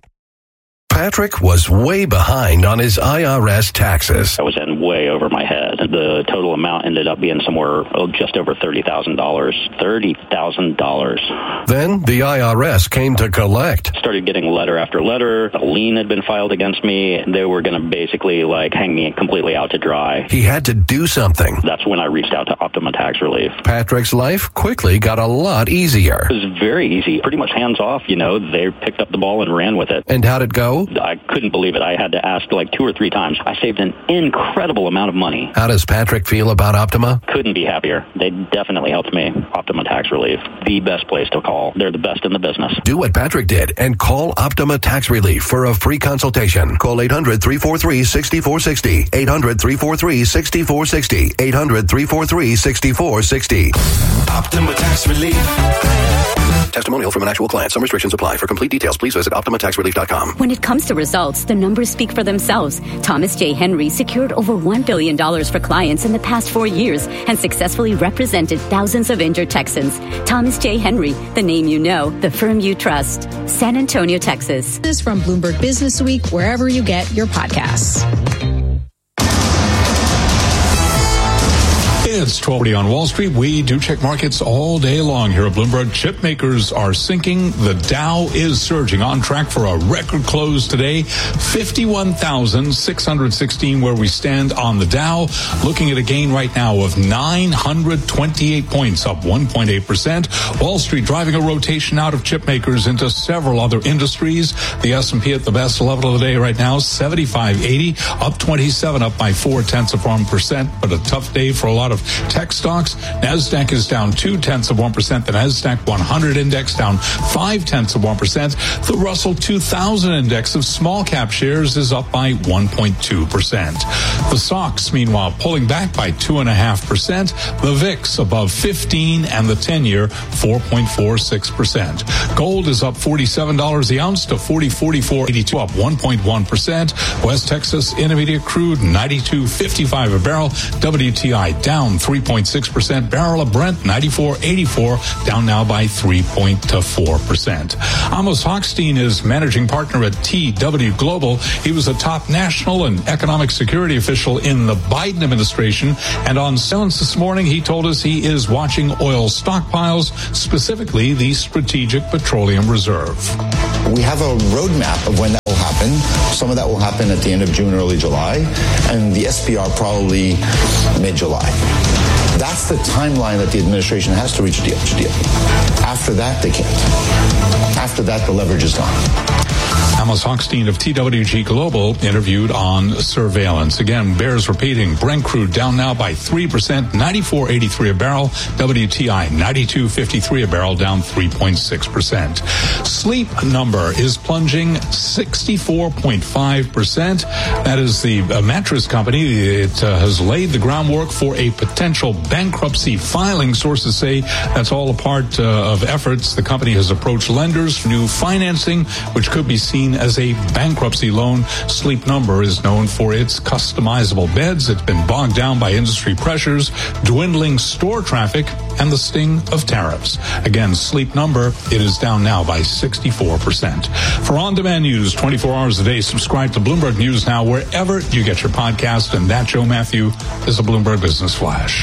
Patrick was way behind on his I R S taxes. I was in way over my head. The total amount ended up being somewhere oh, just over thirty thousand dollars. thirty thousand dollars. Then the I R S came to collect. Started getting letter after letter. A lien had been filed against me. They were going to basically like hang me completely out to dry. He had to do something. That's when I reached out to Optima Tax Relief. Patrick's life quickly got a lot easier. It was very easy. Pretty much hands off, you know. They picked up the ball and ran with it. And how'd it go? I couldn't believe it. I had to ask like two or three times. I saved an incredible amount of money. How does Patrick feel about Optima? Couldn't be happier. They definitely helped me. Optima Tax Relief, the best place to call. They're the best in the business. Do what Patrick did and call Optima Tax Relief for a free consultation. Call eight hundred, three four three, six four six zero. eight hundred, three four three, six four six zero. eight hundred, three four three, six four six zero. Optima Tax Relief. Testimonial from an actual client. Some restrictions apply. For complete details, please visit optima tax relief dot com. When it comes to results, the numbers speak for themselves. Thomas J. Henry secured over one billion dollars for clients in the past four years and successfully represented thousands of injured Texans. Thomas J. Henry, the name you know, the firm you trust. San Antonio, Texas. This is from Bloomberg Business Week, wherever you get your podcasts. It's twelve thirty on Wall Street. We do check markets all day long here at Bloomberg. Chip makers are sinking. The Dow is surging, on track for a record close today. fifty-one thousand six hundred sixteen where we stand on the Dow. Looking at a gain right now of nine hundred twenty-eight points, up one point eight percent. Wall Street driving a rotation out of chip makers into several other industries. The S and P at the best level of the day right now, seventy-five eighty, up twenty-seven, up by four tenths of one percent, but a tough day for a lot of tech stocks. NASDAQ is down two tenths of one percent. The NASDAQ one hundred index down five tenths of one percent. The Russell two thousand index of small cap shares is up by one point two percent. The S O X, meanwhile, pulling back by two point five percent. The V I X above fifteen, and the ten-year four point four six percent. Gold is up forty-seven dollars the ounce to forty forty-four eighty-two, up one point one percent. West Texas Intermediate crude ninety-two fifty-five a barrel. W T I down three point six percent. Barrel of Brent ninety-four eighty-four, down now by three point four percent. Amos Hochstein is managing partner at T W Global. He was a top national and economic security official in the Biden administration, and on Silence this morning he told us he is watching oil stockpiles, specifically the Strategic Petroleum Reserve. We have a roadmap of when that will happen. Some of that will happen at the end of June, early July, and the S P R probably mid-July. That's the timeline that the administration has to reach a deal. To deal. After that, they can't. After that, the leverage is gone. Amos Hochstein of T W G Global interviewed on surveillance. Again, bears repeating. Brent crude down now by three percent, ninety-four eighty-three a barrel. W T I ninety-two fifty-three a barrel, down three point six percent. Sleep Number is plunging sixty-four point five percent. That is the uh, mattress company. It uh, has laid the groundwork for a potential bankruptcy filing. Sources say that's all a part uh, of efforts. The company has approached lenders for new financing, which could be seen as a bankruptcy loan. Sleep Number is known for its customizable beds. It's been bogged down by industry pressures, dwindling store traffic, and the sting of tariffs. Again, Sleep Number, it is down now by sixty-four percent. For on-demand news twenty-four hours a day, subscribe to Bloomberg News Now wherever you get your podcast. And that, Joe Matthew, is a Bloomberg Business Flash.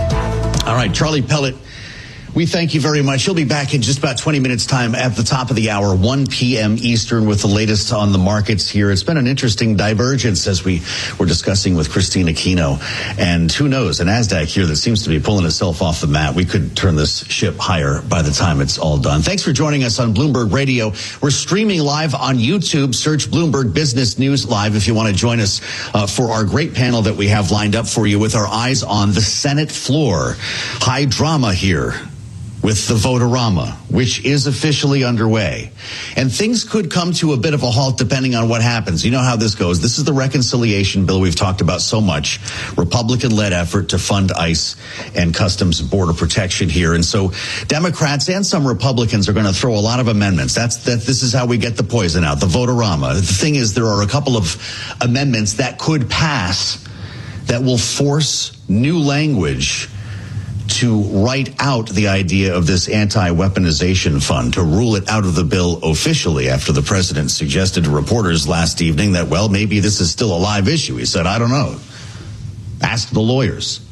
All right, Charlie Pellet, we thank you very much. You'll be back in just about twenty minutes time at the top of the hour, one p.m. Eastern, with the latest on the markets here. It's been an interesting divergence as we were discussing with Christine Aquino. And who knows, an NASDAQ here that seems to be pulling itself off the mat. We could turn this ship higher by the time it's all done. Thanks for joining us on Bloomberg Radio. We're streaming live on YouTube. Search Bloomberg Business News Live if you want to join us uh, for our great panel that we have lined up for you, with our eyes on the Senate floor. High drama here with the Vote-A-Rama, which is officially underway. And things could come to a bit of a halt depending on what happens. You know how this goes. This is the reconciliation bill we've talked about so much. Republican-led effort to fund ICE and Customs Border Protection here. And so Democrats and some Republicans are going to throw a lot of amendments. That's that. This is how we get the poison out, the Vote-A-Rama. The thing is, there are a couple of amendments that could pass that will force new language to write out the idea of this anti-weaponization fund, to rule it out of the bill officially, after the president suggested to reporters last evening that, well, maybe this is still a live issue. He said, I don't know. Ask the lawyers.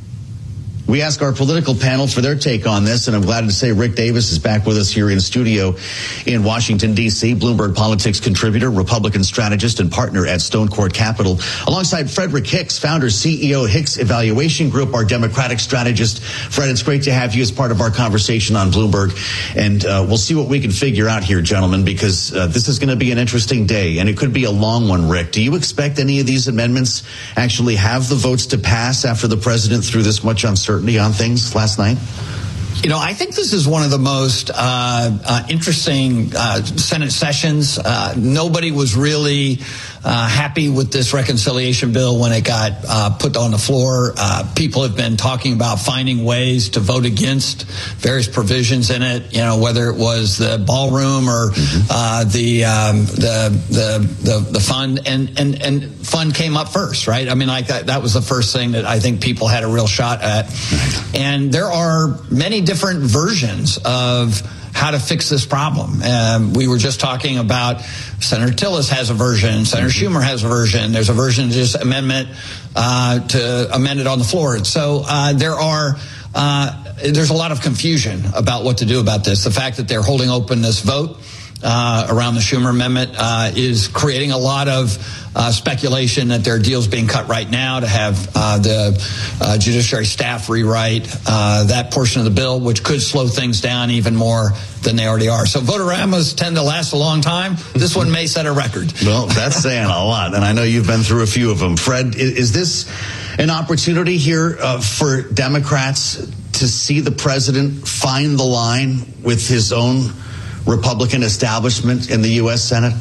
We ask our political panel for their take on this, and I'm glad to say Rick Davis is back with us here in studio in Washington, D C, Bloomberg Politics contributor, Republican strategist, and partner at Stone Court Capital, alongside Frederick Hicks, founder, C E O, Hicks Evaluation Group, our Democratic strategist. Fred, it's great to have you as part of our conversation on Bloomberg, and uh, we'll see what we can figure out here, gentlemen, because uh, this is going to be an interesting day, and it could be a long one, Rick. Do you expect any of these amendments actually have the votes to pass after the president threw this much uncertainty on things last night? You know, I think this is one of the most uh, uh, interesting uh, Senate sessions. Uh, nobody was really uh, happy with this reconciliation bill when it got uh, put on the floor. Uh, people have been talking about finding ways to vote against various provisions in it. You know, whether it was the ballroom or mm-hmm. uh, the, um, the the the the fund, and and and fund came up first, right? I mean, like that, that was the first thing that I think people had a real shot at. Right. And there are many different versions of how to fix this problem. Um, we were just talking about Senator Tillis has a version, Senator mm-hmm. Schumer has a version. There's a version to this amendment uh, to amend it on the floor. So uh, there are uh, there's a lot of confusion about what to do about this. The fact that they're holding open this vote uh, around the Schumer amendment uh, is creating a lot of Uh, speculation that there are deals being cut right now to have uh, the uh, judiciary staff rewrite uh, that portion of the bill, which could slow things down even more than they already are. So vote-a-ramas tend to last a long time. This one may set a record. Well, that's saying a lot, and I know you've been through a few of them. Fred, is this an opportunity here uh, for Democrats to see the president find the line with his own Republican establishment in the U S Senate?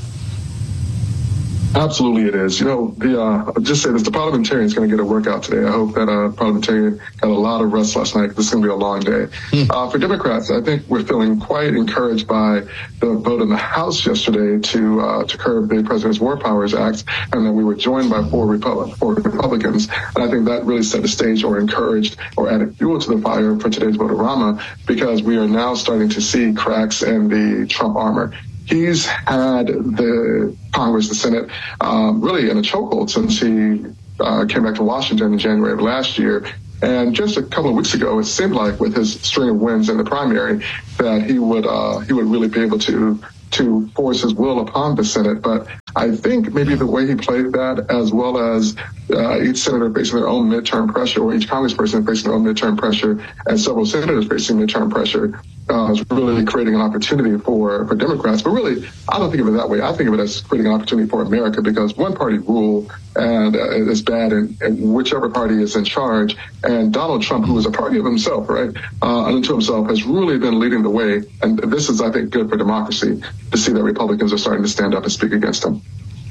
Absolutely it is. You know, the uh, I'll just say this, the parliamentarian is going to get a workout today. I hope that uh, parliamentarian got a lot of rest last night. This is going to be a long day. Hmm. Uh, for Democrats, I think we're feeling quite encouraged by the vote in the House yesterday to uh, to curb the President's War Powers Act, and then we were joined by four, Repu- four Republicans. And I think that really set the stage or encouraged or added fuel to the fire for today's vote-a-rama, because we are now starting to see cracks in the Trump armor. He's had the Congress, the Senate, um, really in a chokehold since he uh, came back to Washington in January of last year. And just a couple of weeks ago, it seemed like with his string of wins in the primary that he would uh, he would really be able to to force his will upon the Senate. But I think maybe the way he played that, as well as uh, each senator facing their own midterm pressure, or each congressperson facing their own midterm pressure, and several senators facing midterm pressure, uh, is really creating an opportunity for, for Democrats. But really, I don't think of it that way. I think of it as creating an opportunity for America, because one-party rule and uh, is bad in, in whichever party is in charge. And Donald Trump, who is a party of himself, right, uh, unto himself, has really been leading the way. And this is, I think, good for democracy to see that Republicans are starting to stand up and speak against him.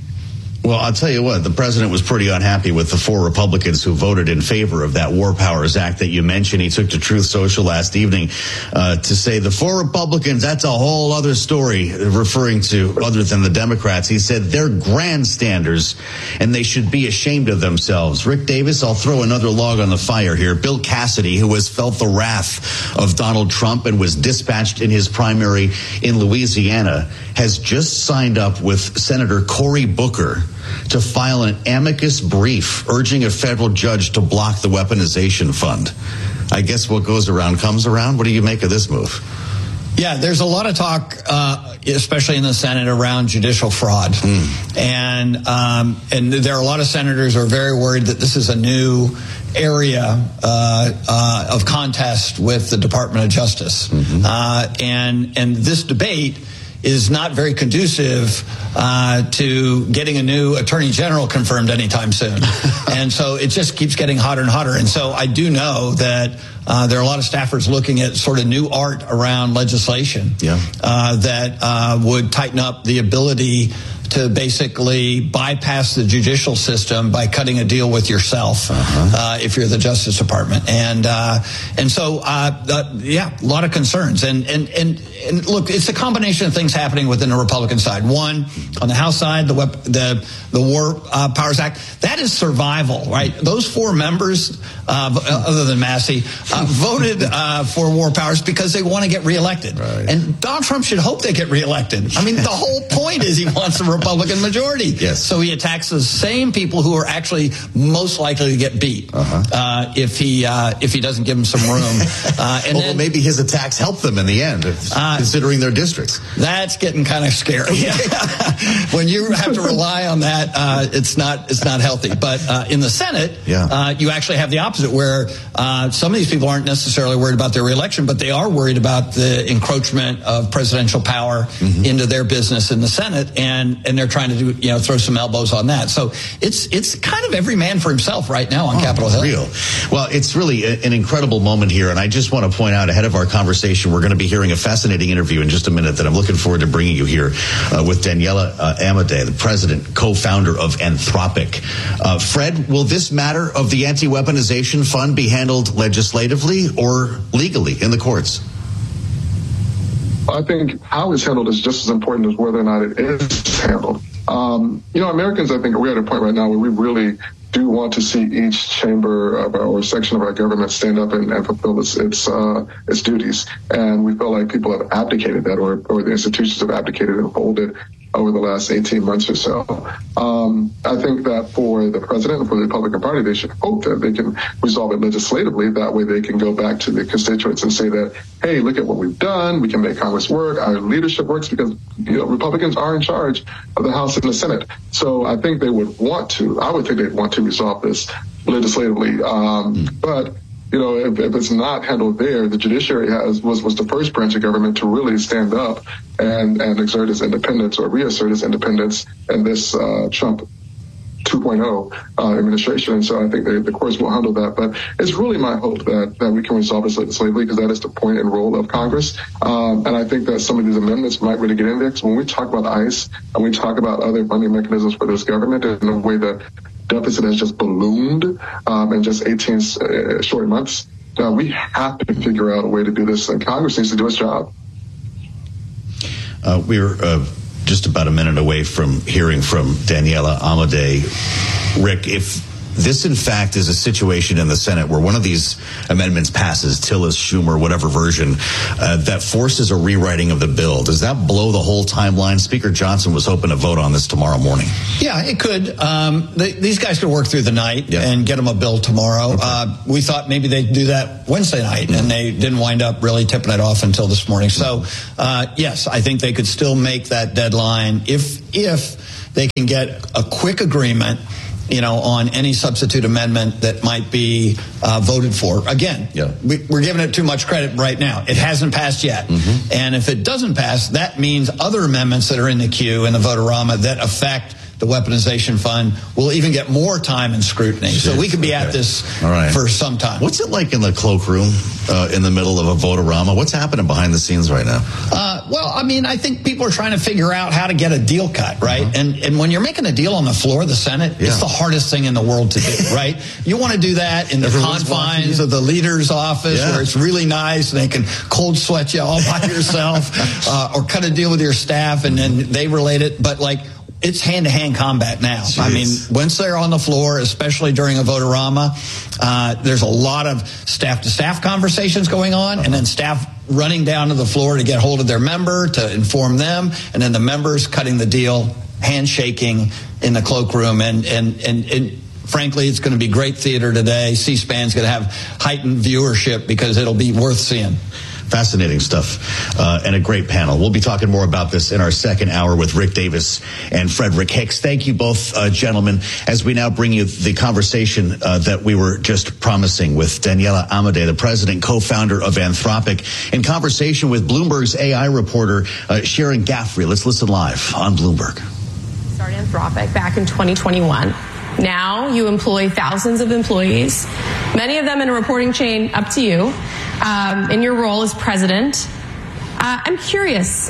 Well, I'll tell you what, the president was pretty unhappy with the four Republicans who voted in favor of that War Powers Act that you mentioned. He took to Truth Social last evening uh, to say the four Republicans, that's a whole other story, referring to other than the Democrats. He said they're grandstanders and they should be ashamed of themselves. Rick Davis, I'll throw another log on the fire here. Bill Cassidy, who has felt the wrath of Donald Trump and was dispatched in his primary in Louisiana, has just signed up with Senator Cory Booker to file an amicus brief urging a federal judge to block the weaponization fund. I guess what goes around comes around. What do you make of this move? Yeah, there's a lot of talk, uh, especially in the Senate, around judicial fraud. Mm. And um, and there are a lot of senators who are very worried that this is a new area uh, uh, of contest with the Department of Justice. Mm-hmm. Uh, and and this debate is not very conducive uh, to getting a new attorney general confirmed anytime soon. And so it just keeps getting hotter and hotter. And so I do know that uh, there are a lot of staffers looking at sort of new art around legislation yeah. uh, that uh, would tighten up the ability to basically bypass the judicial system by cutting a deal with yourself uh-huh. uh, if you're the Justice Department. And uh, and so, uh, uh, yeah, a lot of concerns. And, and, and, and look, it's a combination of things happening within the Republican side. One, on the House side, the wep- the, the War uh, Powers Act, that is survival, right? Those four members, uh, other than Massey, uh, voted uh, for War Powers because they want to get reelected. Right. And Donald Trump should hope they get reelected. I mean, the whole point is he wants a Republican majority. Yes. So he attacks the same people who are actually most likely to get beat uh-huh. uh, if he uh, if he doesn't give them some room. Uh, and Although then, maybe his attacks help them in the end, uh, considering their districts. That's getting kind of scary. When you have to rely on that, uh, it's not it's not healthy. But uh, in the Senate, yeah. uh, you actually have the opposite, where uh, some of these people aren't necessarily worried about their reelection, but they are worried about the encroachment of presidential power mm-hmm. into their business in the Senate, and and they're trying to do, you know, throw some elbows on that. So it's it's kind of every man for himself right now on oh, Capitol Hill. Real. Well, it's really a, an incredible moment here, and I just want to point out ahead of our conversation, we're going to be hearing a fascinating interview in just a minute that I'm looking forward to bringing you here uh, with Daniela uh, Amodei, the president, co-founder of Anthropic. Uh, Fred, will this matter of the anti-weaponization fund be handled legislatively or legally in the courts? I think how it's handled is just as important as whether or not it is handled. Um, you know, Americans, I think we're at a point right now where we really do want to see each chamber of our, or section of our government stand up and, and fulfill its its, uh, its duties. And we feel like people have abdicated that, or, or the institutions have abdicated and folded over the last eighteen months or so. Um, I think that for the president and for the Republican Party, they should hope that they can resolve it legislatively. That way they can go back to the constituents and say that, hey, look at what we've done. We can make Congress work. Our leadership works because, you know, Republicans are in charge of the House and the Senate. So I think they would want to, I would think they'd want to resolve this legislatively. Um, but You know, if, if it's not handled there, the judiciary has was, was the first branch of government to really stand up and, and exert its independence or reassert its independence in this uh, Trump two point oh uh, administration. And so I think they, the courts will handle that. But it's really my hope that, that we can resolve this legislatively, because that is the point and role of Congress. Um, and I think that some of these amendments might really get in there, because when we talk about ICE and we talk about other funding mechanisms for this government in a way that deficit has just ballooned um, in just eighteen uh, short months. Uh, we have to figure out a way to do this, and Congress needs to do its job. Uh, we're uh, just about a minute away from hearing from Daniela Amodei. Rick, if this, in fact, is a situation in the Senate where one of these amendments passes, Tillis, Schumer, whatever version, uh, that forces a rewriting of the bill, does that blow the whole timeline? Speaker Johnson was hoping to vote on this tomorrow morning. Yeah, it could. Um, they, these guys could work through the night yeah. and get them a bill tomorrow. Okay. Uh, we thought maybe they'd do that Wednesday night, mm-hmm. and they didn't wind up really tipping it off until this morning. So, uh, yes, I think they could still make that deadline if if they can get a quick agreement, you know, on any substitute amendment that might be uh, voted for. Again, yeah. we, we're giving it too much credit right now. It hasn't passed yet. Mm-hmm. And if it doesn't pass, that means other amendments that are in the queue in the vote-a-rama that affect the weaponization fund will even get more time and scrutiny. Jeez, so we could be okay. at this All right. for some time. What's it like in the cloakroom uh, in the middle of a vote-a-rama? What's happening behind the scenes right now? Uh, well, I mean, I think people are trying to figure out how to get a deal cut, right? Uh-huh. And and when you're making a deal on the floor of the Senate, yeah. it's the hardest thing in the world to do, right? You want to do that in the Everyone's confines of the leader's office yeah. where it's really nice and they can cold sweat you all by yourself uh, or cut a deal with your staff and then they relate it. But like, it's hand-to-hand combat now. Jeez. I mean, once they're on the floor, especially during a vote-a-rama, uh, there's a lot of staff-to-staff conversations going on, uh-huh. and then staff running down to the floor to get hold of their member, to inform them, and then the members cutting the deal, handshaking in the cloakroom, and and and. and frankly, it's going to be great theater today. C-SPAN's going to have heightened viewership because it'll be worth seeing. Fascinating stuff, uh, and a great panel. We'll be talking more about this in our second hour with Rick Davis and Frederick Hicks. Thank you both, uh, gentlemen, as we now bring you the conversation uh, that we were just promising with Daniela Amodei, the president, co-founder of Anthropic, in conversation with Bloomberg's A I reporter, uh, Sharon Gaffrey. Let's listen live on Bloomberg. Started Anthropic back in twenty twenty-one. Now you employ thousands of employees, many of them in a reporting chain up to you, um, in your role as president. Uh, I'm curious,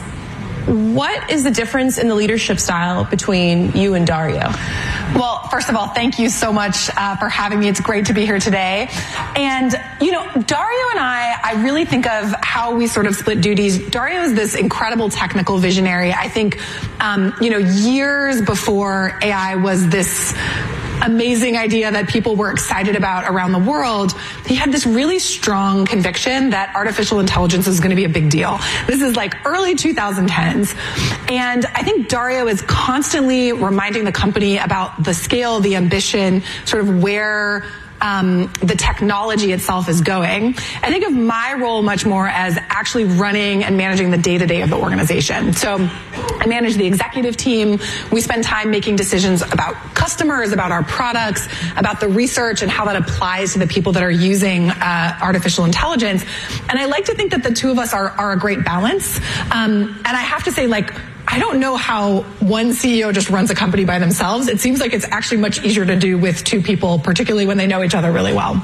what is the difference in the leadership style between you and Dario? Well, first of all, thank you so much uh, for having me. It's great to be here today. And, you know, Dario and I, I really think of how we sort of split duties. Dario is this incredible technical visionary. I think, um, you know, years before A I was this amazing idea that people were excited about around the world, he had this really strong conviction that artificial intelligence is going to be a big deal. This is like early twenty tens. And I think Dario is constantly reminding the company about the scale, the ambition, sort of where Um, the technology itself is going. I think of my role much more as actually running and managing the day-to-day of the organization. So I manage the executive team. We spend time making decisions about customers, about our products, about the research and how that applies to the people that are using uh, artificial intelligence. And I like to think that the two of us are, are a great balance. Um, and I have to say, like, I don't know how one C E O just runs a company by themselves. It seems like it's actually much easier to do with two people, particularly when they know each other really well.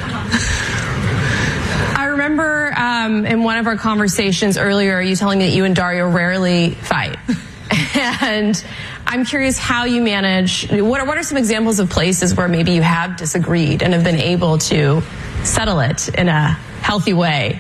I remember um, in one of our conversations earlier, you telling me that you and Dario rarely fight. And I'm curious how you manage, what are, what are some examples of places where maybe you have disagreed and have been able to settle it in a healthy way,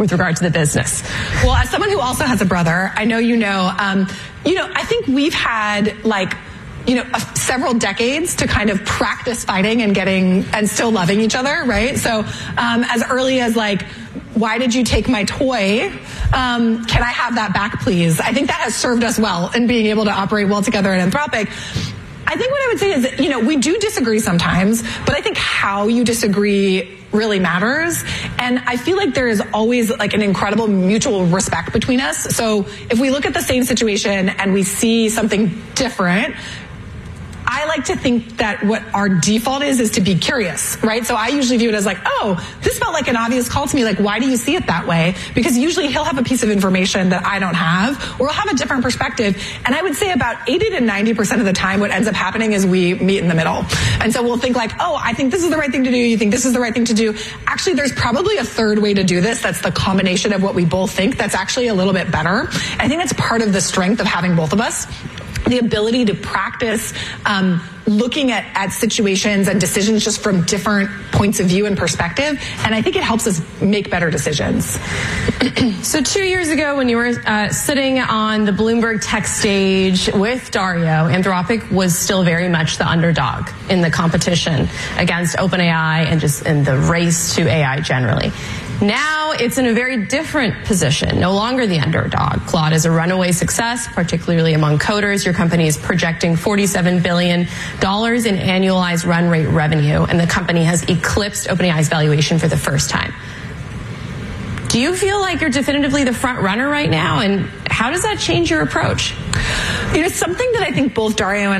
with regard to the business? Well, as someone who also has a brother, I know you know, um, you know, I think we've had like, you know, uh, several decades to kind of practice fighting and getting and still loving each other, right? So um, as early as like, why did you take my toy? Um, can I have that back, please? I think that has served us well in being able to operate well together at Anthropic. I think what I would say is, you know, we do disagree sometimes, but I think how you disagree really matters. And I feel like there is always like an incredible mutual respect between us. So if we look at the same situation and we see something different, I like to think that what our default is, is to be curious, right? So I usually view it as like, oh, this felt like an obvious call to me. Like, why do you see it that way? Because usually he'll have a piece of information that I don't have, or he'll have a different perspective. And I would say about eighty to ninety percent of the time, what ends up happening is we meet in the middle. And so we'll think like, oh, I think this is the right thing to do. You think this is the right thing to do. Actually, there's probably a third way to do this. That's the combination of what we both think. That's actually a little bit better. I think that's part of the strength of having both of us. The ability to practice um, looking at, at situations and decisions just from different points of view and perspective. And I think it helps us make better decisions. So two years ago, when you were uh, sitting on the Bloomberg Tech stage with Dario, Anthropic was still very much the underdog in the competition against OpenAI and just in the race to A I generally. Now it's in a very different position, no longer the underdog. Claude is a runaway success, particularly among coders. Your company is projecting forty-seven billion dollars in annualized run rate revenue, and the company has eclipsed OpenAI's valuation for the first time. Do you feel like you're definitively the front runner right now? And how does that change your approach? You know, something that I think both Dario and